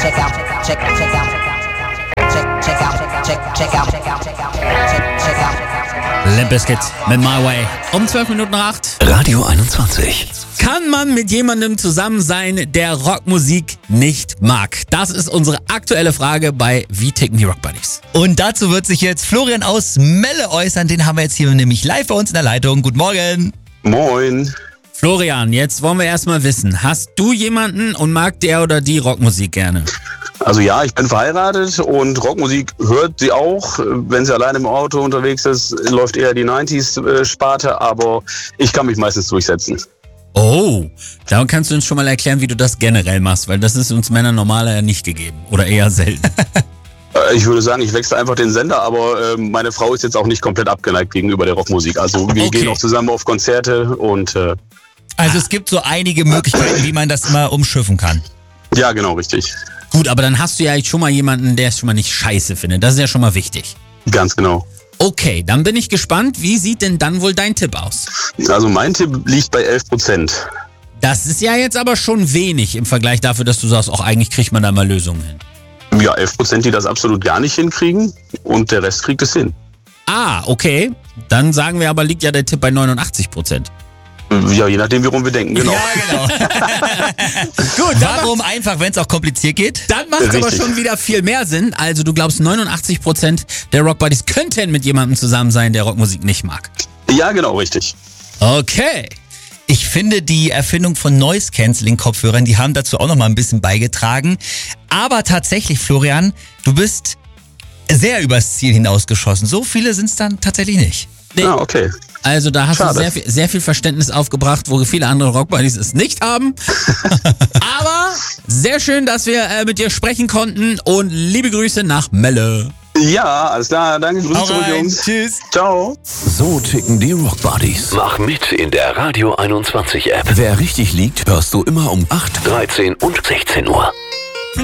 Limp Bizkit mit My Way. Um 8:12. Radio 21. Kann man mit jemandem zusammen sein, der Rockmusik nicht mag? Das ist unsere aktuelle Frage bei Wie ticken die Rock Buddies. Und dazu wird sich jetzt Florian aus Melle äußern. Den haben wir jetzt hier nämlich live bei uns in der Leitung. Guten Morgen. Moin. Florian, jetzt wollen wir erstmal wissen, hast du jemanden und mag der oder die Rockmusik gerne? Also ja, ich bin verheiratet und Rockmusik hört sie auch. Wenn sie allein im Auto unterwegs ist, läuft eher die 90s-Sparte, aber ich kann mich meistens durchsetzen. Oh, da kannst du uns schon mal erklären, wie du das generell machst, weil das ist uns Männern normaler ja nicht gegeben oder eher selten. Ich würde sagen, ich wechsle einfach den Sender, aber meine Frau ist jetzt auch nicht komplett abgeneigt gegenüber der Rockmusik. Also wir gehen auch zusammen auf Konzerte und... Also es gibt so einige Möglichkeiten, wie man das immer umschiffen kann. Ja, genau, richtig. Gut, aber dann hast du ja schon mal jemanden, der es schon mal nicht scheiße findet. Das ist ja schon mal wichtig. Ganz genau. Okay, dann bin ich gespannt. Wie sieht denn dann wohl dein Tipp aus? Also mein Tipp liegt bei 11%. Das ist ja jetzt aber schon wenig im Vergleich dafür, dass du sagst, auch eigentlich kriegt man da mal Lösungen hin. Ja, 11%, die das absolut gar nicht hinkriegen und der Rest kriegt es hin. Ah, okay. Dann sagen wir aber, liegt ja der Tipp bei 89%. Ja, je nachdem, worum wir denken, genau. Ja, genau. Gut, warum einfach, wenn es auch kompliziert geht? Dann macht es aber schon wieder viel mehr Sinn. Also du glaubst, 89% der Rock Buddies könnten mit jemandem zusammen sein, der Rockmusik nicht mag. Ja, genau, richtig. Okay. Ich finde, die Erfindung von Noise-Canceling-Kopfhörern, die haben dazu auch noch mal ein bisschen beigetragen. Aber tatsächlich, Florian, du bist sehr übers Ziel hinausgeschossen. So viele sind es dann tatsächlich nicht. Nee. Ah, okay. Also da hast du sehr viel Verständnis aufgebracht, wo viele andere Rockbuddies es nicht haben. Aber sehr schön, dass wir mit dir sprechen konnten und liebe Grüße nach Melle. Ja, alles klar. Danke. Grüße zurück, Jungs. Tschüss. Ciao. So ticken die Rock Buddies. Mach mit in der Radio 21 App. Wer richtig liegt, hörst du immer um 8, 13 und 16 Uhr.